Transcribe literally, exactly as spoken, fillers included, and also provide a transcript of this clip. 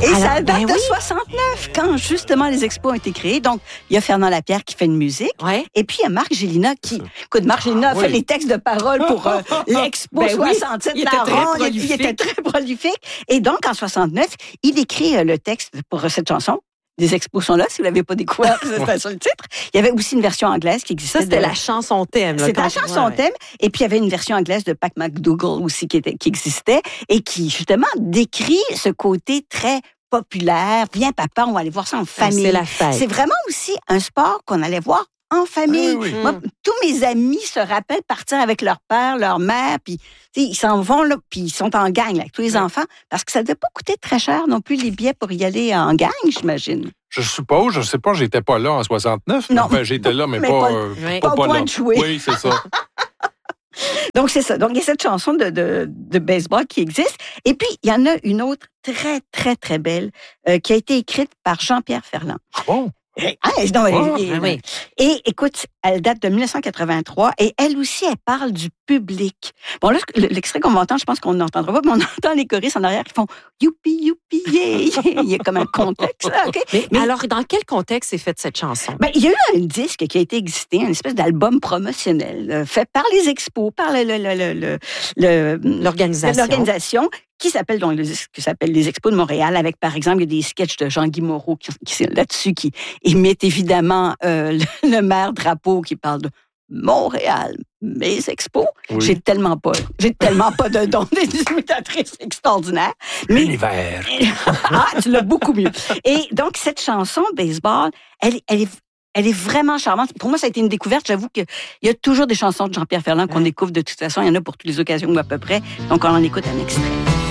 Et Alors, ça date ben de oui. soixante-neuf, quand justement les expos ont été créés. Donc, il y a Fernand Lapierre qui fait une musique. Ouais. Et puis, il y a Marc Gélina qui... Écoute, Marc Gélina a oui. fait les textes de paroles pour euh, l'Expo Ben oui, soixante-sept. il était la très ronde. il, il prolifique. était très prolifique. Et donc, en soixante-neuf, il écrit euh, le texte pour euh, cette chanson. Les expos sont là, si vous ne l'avez pas découvert, c'était sur le titre. Il y avait aussi une version anglaise qui existait. Ça, c'était de- la chanson thème. là, C'était la quand- chanson ouais, ouais. thème. Et puis, il y avait une version anglaise de Pat McDougall aussi qui, était, qui existait et qui, justement, décrit ce côté très populaire. Viens, papa, on va aller voir ça en famille. C'est la fête. C'est vraiment aussi un sport qu'on allait voir en famille. Oui, oui. Moi, tous mes amis se rappellent partir avec leur père, leur mère, puis tu sais, ils s'en vont là, puis ils sont en gang là, avec tous les enfants, parce que ça ne devait pas coûter très cher non plus les billets pour y aller en gang, j'imagine. Je suppose, je ne sais pas, j'étais pas là en soixante-neuf. Non. Ben, j'étais là, mais, Mais pas, pas- euh, Oui. pas au point là. de jouer. Oui, c'est ça. Donc, c'est ça. Donc, il y a cette chanson de, de, de baseball qui existe. Et puis, il y en a une autre très, très, très belle euh, qui a été écrite par Jean-Pierre Ferland. Bon. Ah, non, elle- Ah, elle- ah oui. Et écoute, elle date de dix-neuf cent quatre-vingt-trois et elle aussi, elle parle du public. Bon, là, l'extrait qu'on va entendre, je pense qu'on n'entendra pas, mais on entend les choristes en arrière qui font youpi, youpi, yeah, yeah. Il y a comme un contexte, là, OK? Mais, Mais- alors, dans quel contexte est faite cette chanson? Ben, il y a eu un disque qui a été existé, une espèce d'album promotionnel euh, fait par les expos, par le, le, le, le, le- le- L'organisation. l'organisation qui s'appelle donc le disque qui s'appelle les Expos de Montréal, avec par exemple il y a des sketchs de Jean-Guy Moreau qui, qui là-dessus qui imitent évidemment euh, le, le maire Drapeau qui parle de Montréal, mes expos. Oui. J'ai tellement pas, j'ai tellement pas de dons d'imitatrice extraordinaire. Mais L'univers. ah, tu l'as beaucoup mieux. Et donc, cette chanson, Baseball, elle, elle, est, elle est vraiment charmante. Pour moi, ça a été une découverte. J'avoue qu'il y a toujours des chansons de Jean-Pierre Ferland qu'on Ouais. découvre de toute façon. Il y en a pour toutes les occasions ou à peu près. Donc, on en écoute un extrait.